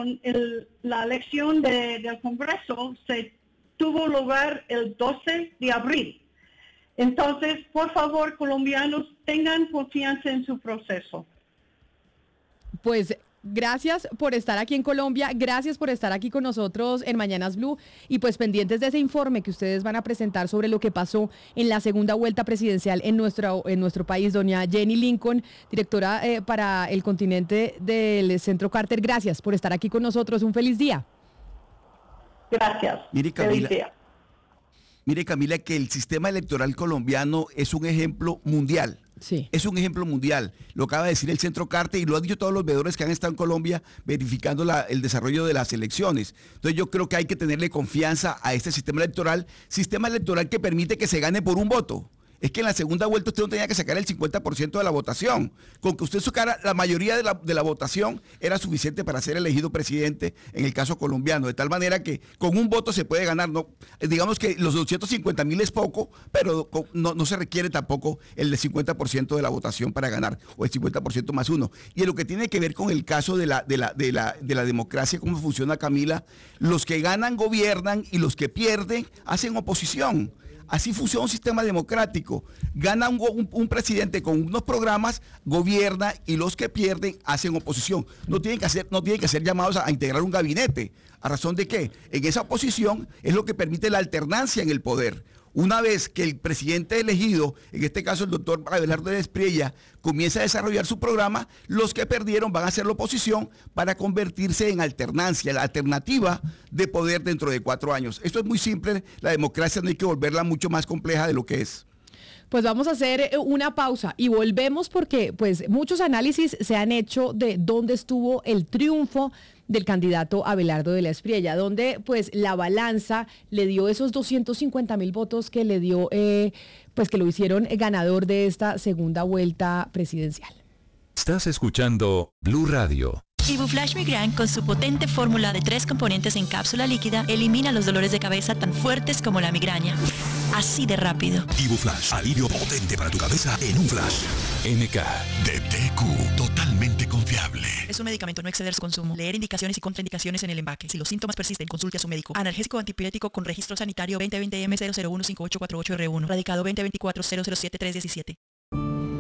con la elección del Congreso se tuvo lugar el 12 de abril. Entonces, por favor, colombianos, tengan confianza en su proceso. Pues gracias por estar aquí en Colombia, gracias por estar aquí con nosotros en Mañanas Blue y pues pendientes de ese informe que ustedes van a presentar sobre lo que pasó en la segunda vuelta presidencial en nuestro país. Doña Jenny Lincoln, directora para el continente del Centro Carter, gracias por estar aquí con nosotros. Un feliz día. Gracias. Mire, Camila, Feliz día. Mire, Camila, que el sistema electoral colombiano es un ejemplo mundial. Sí. Es un ejemplo mundial. Lo acaba de decir el Centro Carter y lo han dicho todos los veedores que han estado en Colombia verificando el desarrollo de las elecciones. Entonces yo creo que hay que tenerle confianza a este sistema electoral que permite que se gane por un voto. Es que en la segunda vuelta usted no tenía que sacar el 50% de la votación. Con que usted sacara la mayoría de la votación era suficiente para ser elegido presidente en el caso colombiano. De tal manera que con un voto se puede ganar. No, digamos que los 250,000 es poco, pero no se requiere tampoco el del 50% de la votación para ganar, o el 50% más uno. Y en lo que tiene que ver con el caso de la democracia, cómo funciona, Camila, los que ganan gobiernan y los que pierden hacen oposición. Así funciona un sistema democrático. Gana un presidente con unos programas, gobierna, y los que pierden hacen oposición. No tienen que ser llamados a integrar un gabinete. ¿A razón de qué? En esa oposición es lo que permite la alternancia en el poder. Una vez que el presidente elegido, en este caso el doctor Abelardo de Espriella, comienza a desarrollar su programa, los que perdieron van a hacer la oposición para convertirse en alternancia, la alternativa de poder dentro de 4 años. Esto es muy simple, la democracia no hay que volverla mucho más compleja de lo que es. Pues vamos a hacer una pausa y volvemos porque pues muchos análisis se han hecho de dónde estuvo el triunfo del candidato Abelardo de la Espriella, donde pues la balanza le dio esos 250,000 votos que le dio, pues que lo hicieron ganador de esta segunda vuelta presidencial. Estás escuchando Blue Radio. Ibuflash Migran, con su potente fórmula de 3 componentes en cápsula líquida, elimina los dolores de cabeza tan fuertes como la migraña. Así de rápido. Ibuflash, alivio potente para tu cabeza en un flash. MK. De TQ, totalmente confiable. Es un medicamento, no exceder su consumo. Leer indicaciones y contraindicaciones en el empaque. Si los síntomas persisten, consulte a su médico. Analgésico antipirético con registro sanitario 2020 M0015848R1. Radicado 2024 007 317.